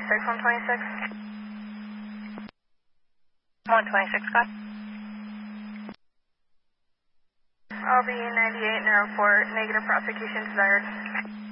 126, 126, got. I'll be 98 and report negative prosecution desired.